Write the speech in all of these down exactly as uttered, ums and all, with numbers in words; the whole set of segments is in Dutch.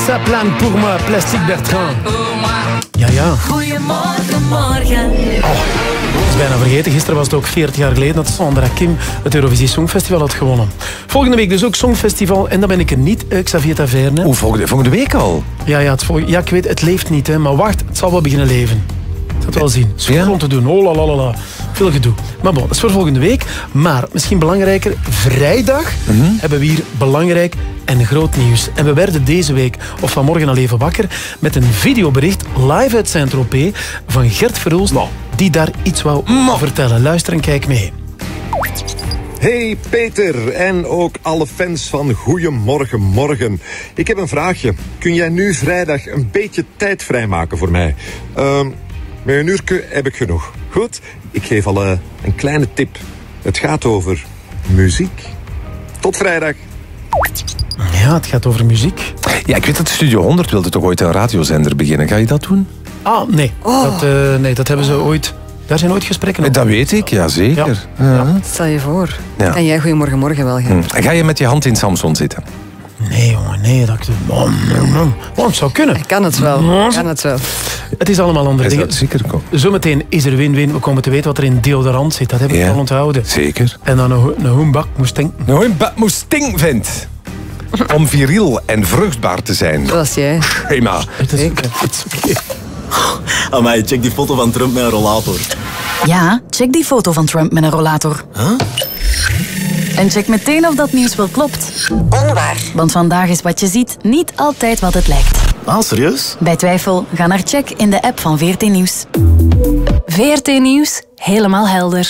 Ça plane pour moi, Plastic Bertrand. Ja, ja. Goedemorgen, morgen. Oh, dat is bijna vergeten. Gisteren was het ook veertig jaar geleden dat Sandra Kim het Eurovisie Songfestival had gewonnen. Volgende week dus ook Songfestival. En dan ben ik er niet, uh, Xavier Taverne. Hoe, volgende, volgende week al? Ja, ja, het volgende, ja, ik weet, het leeft niet. Hè, maar wacht, het zal wel beginnen leven. Ik zal het wel zien. Het is gewoon te doen. Oh, la, la, la, la. Veel gedoe. Maar bon, dat is voor volgende week. Maar misschien belangrijker, vrijdag mm-hmm. hebben we hier belangrijk en groot nieuws. En we werden deze week, of vanmorgen al even wakker, met een videobericht live uit Saint-Tropez van Gert Verhulst, no. die daar iets wou no. vertellen. Luister en kijk mee. Hey Peter en ook alle fans van Goedemorgen Morgen. Ik heb een vraagje. Kun jij nu vrijdag een beetje tijd vrijmaken voor mij? Uh, met een uurtje heb ik genoeg. Goed? Ik geef al uh, een kleine tip. Het gaat over muziek. Tot vrijdag. Ja, het gaat over muziek. Ja, ik weet dat Studio honderd wilde toch ooit een radiozender beginnen. Ga je dat doen? Ah, nee. Oh. Dat, uh, nee, dat hebben ze ooit... Daar zijn ooit gesprekken over. Dat weet ik, ja zeker. Ja. Ja. Stel je voor. Ja. Kan jij Goedemorgen Morgen wel gaan? Hm. Ga je met je hand in Samson zitten? Nee, jongen, nee. Dat, oh, oh, het zou kunnen. Ik kan het wel. Ik kan het wel. Het is allemaal andere is dingen. Zeker. Zometeen is er win-win. We komen te weten wat er in deodorant zit. Dat heb ik ja. al onthouden. Zeker. En dan een, een hoenbak moest stinken. Een hoenbak moest stinken, vindt. Om viriel en vruchtbaar te zijn. Zoals jij. Prima. Het is oké. Okay. Amai, check die foto van Trump met een rollator. Ja, check die foto van Trump met een rollator. Huh? En check meteen of dat nieuws wel klopt. Onwaar. Want vandaag is wat je ziet niet altijd wat het lijkt. Ah, serieus? Bij twijfel, ga naar check in de app van V R T Nieuws. V R T Nieuws, helemaal helder.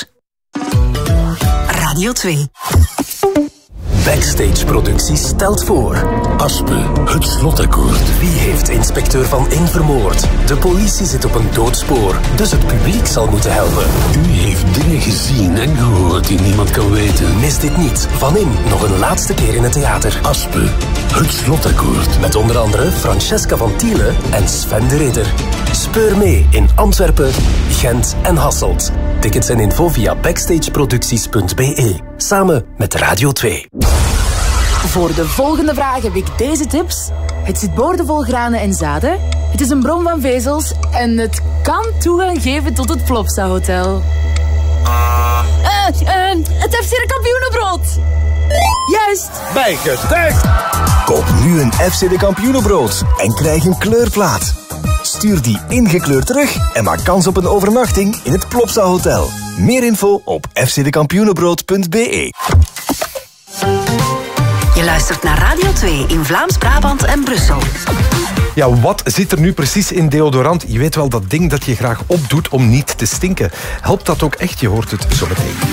Radio twee. Backstage Producties stelt voor... Aspe, het slotakkoord. Wie heeft inspecteur Van In vermoord? De politie zit op een doodspoor, dus het publiek zal moeten helpen. U heeft dingen gezien en gehoord die niemand kan weten. Mis dit niet. Van In nog een laatste keer in het theater. Aspe, het slotakkoord. Met onder andere Francesca van Tiele en Sven de Ridder. Speur mee in Antwerpen, Gent en Hasselt. Tickets en info via backstageproducties punt b e. Samen met Radio twee. Voor de volgende vraag heb ik deze tips. Het zit boordevol granen en zaden. Het is een bron van vezels. En het kan toegang geven tot het Plopsa Hotel. Uh, uh, het F C de Kampioenenbrood. Juist. Bijgetuigd. Koop nu een F C de Kampioenenbrood en krijg een kleurplaat. Stuur die ingekleurd terug en maak kans op een overnachting in het Plopsa Hotel. Meer info op f c de kampioenenbrood punt b e. Je luistert naar Radio twee in Vlaams-Brabant en Brussel. Ja, wat zit er nu precies in deodorant? Je weet wel, dat ding dat je graag opdoet om niet te stinken. Helpt dat ook echt? Je hoort het zo meteen.